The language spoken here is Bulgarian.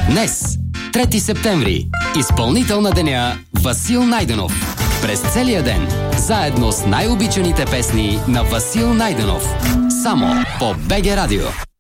Днес, 3 септември, изпълнител на деня Васил Найденов. През целия ден, заедно с най-обичаните песни на Васил Найденов. Само по БГ Радио.